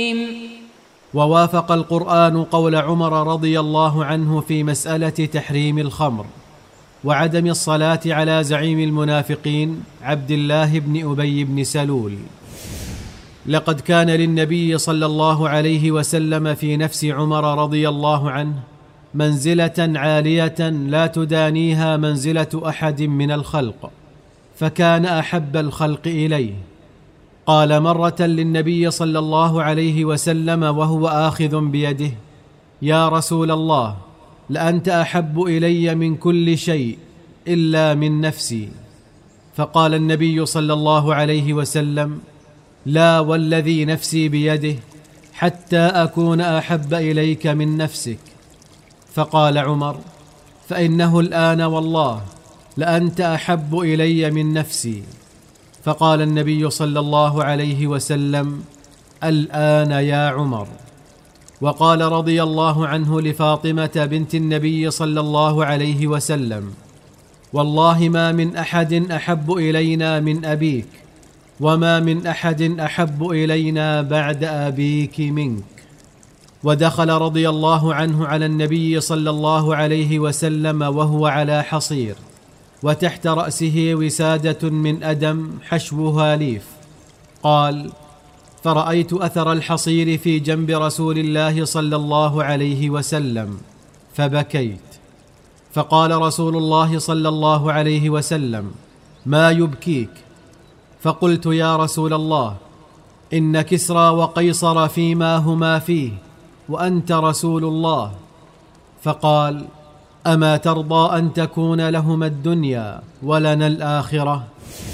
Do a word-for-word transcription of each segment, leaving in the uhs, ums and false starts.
ووافق القرآن قول عمر رضي الله عنه في مسألة تحريم الخمر وعدم الصلاة على زعيم المنافقين عبد الله بن أبي بن سلول. لقد كان للنبي صلى الله عليه وسلم في نفس عمر رضي الله عنه منزلة عالية لا تدانيها منزلة أحد من الخلق، فكان أحب الخلق إليه. قال مرة للنبي صلى الله عليه وسلم وهو آخذ بيده: يا رسول الله، لأنت أحب إلي من كل شيء إلا من نفسي. فقال النبي صلى الله عليه وسلم: لا والذي نفسي بيده، حتى أكون أحب إليك من نفسك. فقال عمر: فإنه الآن والله لأنت أحب إلي من نفسي. فقال النبي صلى الله عليه وسلم: الآن يا عمر. وقال رضي الله عنه لفاطمة بنت النبي صلى الله عليه وسلم: والله ما من أحد أحب إلينا من أبيك، وما من أحد أحب إلينا بعد أبيك منك. ودخل رضي الله عنه على النبي صلى الله عليه وسلم وهو على حصير، وتحت رأسه وسادة من أدم حشوها ليف. قال: فرأيت أثر الحصير في جنب رسول الله صلى الله عليه وسلم فبكيت. فقال رسول الله صلى الله عليه وسلم: ما يبكيك؟ فقلت: يا رسول الله، إن كسرى وقيصر فيما هما فيه، وأنت رسول الله. فقال: أما ترضى أن تكون لهما الدنيا ولنا الآخرة؟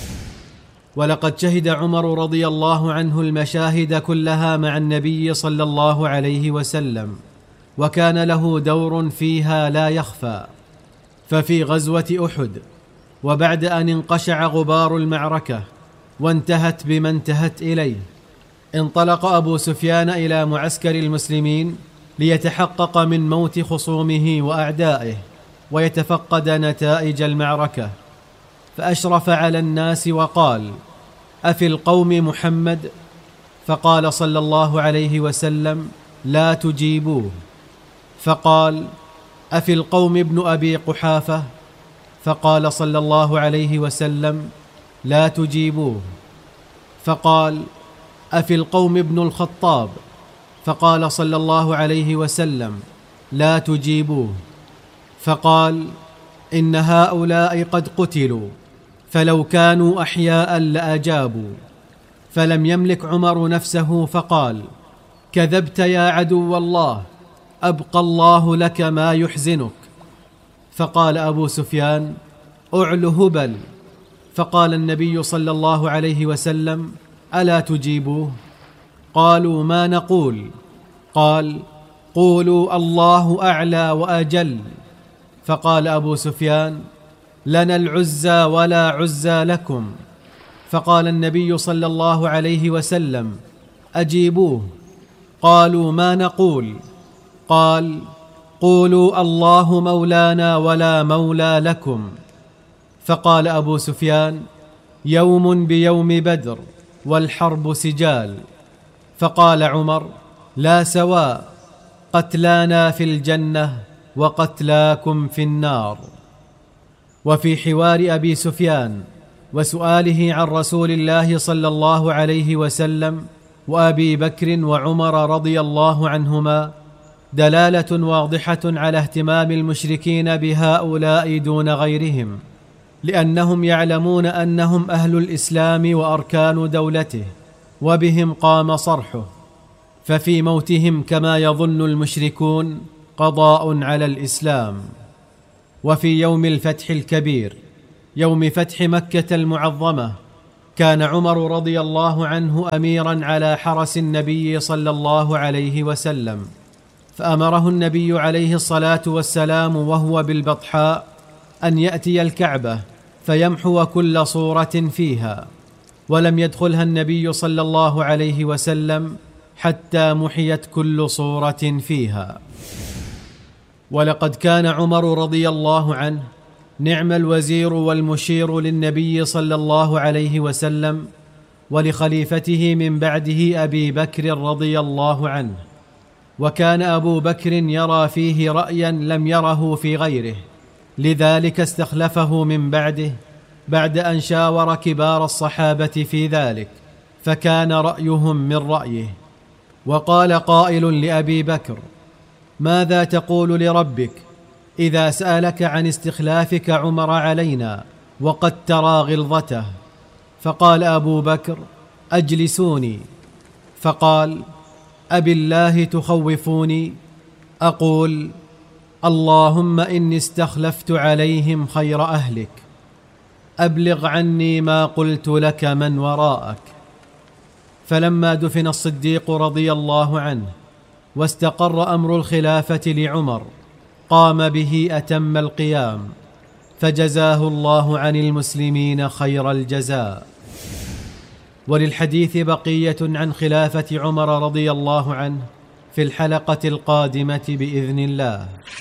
ولقد شهد عمر رضي الله عنه المشاهد كلها مع النبي صلى الله عليه وسلم، وكان له دور فيها لا يخفى. ففي غزوة أحد، وبعد أن انقشع غبار المعركة وانتهت بما انتهت إليه، انطلق أبو سفيان إلى معسكر المسلمين ليتحقق من موت خصومه وأعدائه ويتفقد نتائج المعركة. فأشرف على الناس وقال: أفي القوم محمد؟ فقال صلى الله عليه وسلم: لا تجيبوه. فقال: أفي القوم ابن أبي قحافة؟ فقال صلى الله عليه وسلم: لا تجيبوه. فقال: أفي القوم ابن الخطاب؟ فقال صلى الله عليه وسلم: لا تجيبوه. فقال: إن هؤلاء قد قتلوا، فلو كانوا أحياء لأجابوا. فلم يملك عمر نفسه فقال: كذبت يا عدو الله، أبقى الله لك ما يحزنك. فقال أبو سفيان: أعل هبل. فقال النبي صلى الله عليه وسلم: ألا تجيبوه؟ قالوا: ما نقول؟ قال: قولوا الله أعلى وأجل. فقال أبو سفيان: لنا العزى ولا عزى لكم. فقال النبي صلى الله عليه وسلم: أجيبوه. قالوا: ما نقول؟ قال: قولوا الله مولانا ولا مولى لكم. فقال أبو سفيان: يوم بيوم بدر، والحرب سجال. فقال عمر: لا سواء، قتلانا في الجنة وقتلاكم في النار. وفي حوار أبي سفيان وسؤاله عن رسول الله صلى الله عليه وسلم وأبي بكر وعمر رضي الله عنهما دلالة واضحة على اهتمام المشركين بهؤلاء دون غيرهم، لأنهم يعلمون أنهم أهل الإسلام وأركان دولته، وبهم قام صرحه. ففي موتهم كما يظن المشركون قضاء على الإسلام. وفي يوم الفتح الكبير، يوم فتح مكة المعظمة، كان عمر رضي الله عنه أميرا على حرس النبي صلى الله عليه وسلم، فأمره النبي عليه الصلاة والسلام وهو بالبطحاء أن يأتي الكعبة فيمحو كل صورة فيها، ولم يدخلها النبي صلى الله عليه وسلم حتى محيت كل صورة فيها. ولقد كان عمر رضي الله عنه نعم الوزير والمشير للنبي صلى الله عليه وسلم، ولخليفته من بعده أبي بكر رضي الله عنه. وكان أبو بكر يرى فيه رأيا لم يره في غيره، لذلك استخلفه من بعده بعد أن شاور كبار الصحابة في ذلك، فكان رأيهم من رأيه. وقال قائل لأبي بكر: ماذا تقول لربك إذا سألك عن استخلافك عمر علينا وقد ترى غلظته؟ فقال أبو بكر: أجلسوني. فقال: أبالله تخوفوني؟ أقول: اللهم إني استخلفت عليهم خير أهلك، أبلغ عني ما قلت لك من وراءك. فلما دفن الصديق رضي الله عنه واستقر أمر الخلافة لعمر، قام به أتم القيام، فجزاه الله عن المسلمين خير الجزاء. وللحديث بقية عن خلافة عمر رضي الله عنه في الحلقة القادمة بإذن الله.